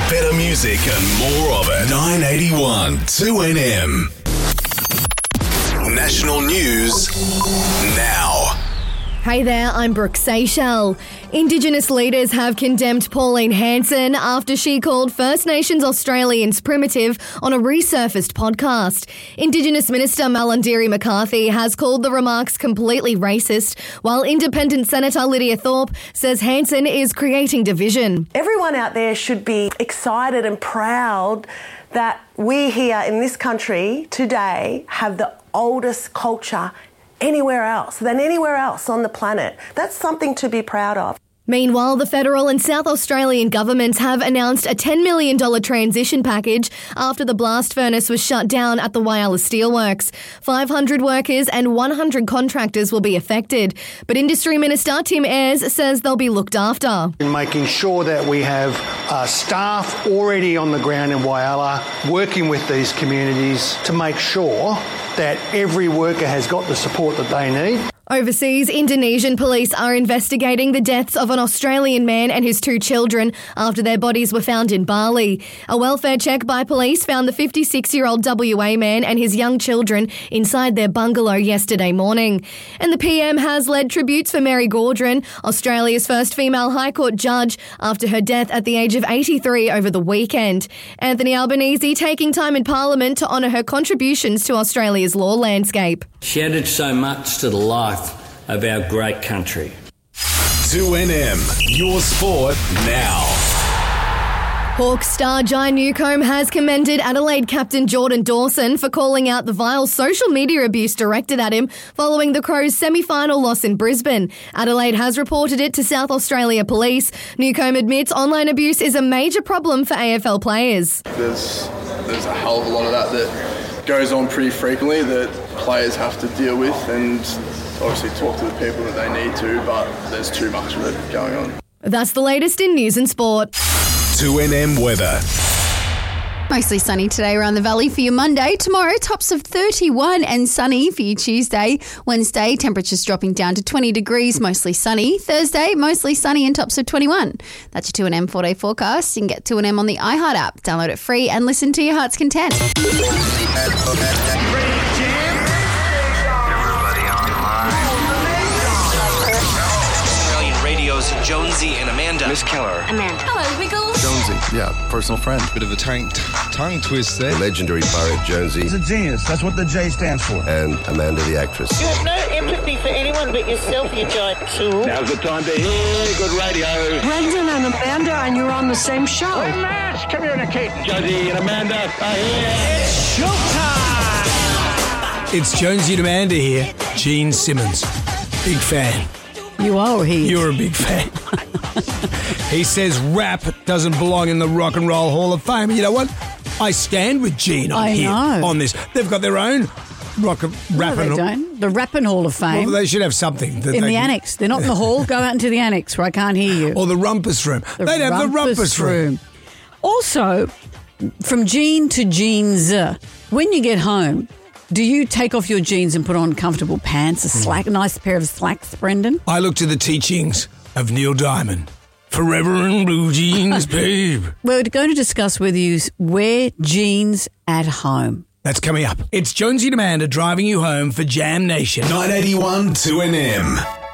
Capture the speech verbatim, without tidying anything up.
Better music and more of it. nine eighty-one two N M. National news now. Hey there, I'm Brooke Seychelles. Indigenous leaders have condemned Pauline Hanson after she called First Nations Australians primitive on a resurfaced podcast. Indigenous Minister Malarndirri McCarthy has called the remarks completely racist, while Independent Senator Lydia Thorpe says Hanson is creating division. Everyone out there should be excited and proud that we here in this country today have the oldest culture anywhere else than anywhere else on the planet. That's something to be proud of. Meanwhile, the federal and South Australian governments have announced a ten million dollars transition package after the blast furnace was shut down at the Whyalla Steelworks. five hundred workers and one hundred contractors will be affected. But Industry Minister Tim Ayres says they'll be looked after. In making sure that we have uh, staff already on the ground in Whyalla working with these communities to make sure that every worker has got the support that they need. Overseas, Indonesian police are investigating the deaths of an Australian man and his two children after their bodies were found in Bali. A welfare check by police found the fifty-six-year-old W A man and his young children inside their bungalow yesterday morning. And the P M has led tributes for Mary Gaudron, Australia's first female High Court judge, after her death at the age of eighty-three over the weekend. Anthony Albanese taking time in Parliament to honour her contributions to Australia's law landscape. She added so much to the life of our great country. two N M, your sport now. Hawks star Jai Newcombe has commended Adelaide captain Jordan Dawson for calling out the vile social media abuse directed at him following the Crows' semi-final loss in Brisbane. Adelaide has reported it to South Australia Police. Newcombe admits online abuse is a major problem for A F L players. There's, there's a hell of a lot of that that goes on pretty frequently that players have to deal with, and obviously talk to the people that they need to, but there's too much of it going on. That's the latest in news and sport. two N M weather. Mostly sunny today around the valley for your Monday. Tomorrow, tops of thirty-one and sunny for your Tuesday. Wednesday, temperatures dropping down to twenty degrees, mostly sunny. Thursday, mostly sunny and tops of twenty-one. That's your two N M four-day forecast. You can get two N M on the iHeart app. Download it free and listen to your heart's content. Jonesy and Amanda. Miss Keller. Amanda. Hello, Wiggles. Jonesy, yeah, personal friend. Bit of a tongue, tongue twist there. The legendary pirate Jonesy. He's a genius. That's what the J stands for. And Amanda the actress. You have no empathy for anyone but yourself, you giant tool. Now's the time to hear good radio. Brendan and Amanda, and you're on the same show. We're mass communicating. Jonesy and Amanda are here. It's showtime! It's Jonesy and Amanda here. Gene Simmons. Big fan. You are, or he is? You're a big fan. He says rap doesn't belong in the Rock and Roll Hall of Fame. You know what? I stand with Gene on I here know. on this. They've got their own rock and rap. No, they don't. The Rapping Hall of Fame. Well, they should have something. That in they the can... annex. They're not in the hall. Go out into the annex where I can't hear you. Or the rumpus room. The They'd have rumpus the rumpus room. room. Also, from Gene to jeans, when you get home, do you take off your jeans and put on comfortable pants, a slack, a nice pair of slacks, Brendan? I look to the teachings of Neil Diamond. Forever in blue jeans, babe. We're going to discuss whether you wear jeans at home. That's coming up. It's Jonesy and Amanda driving you home for Jam Nation. nine eighty-one two N M.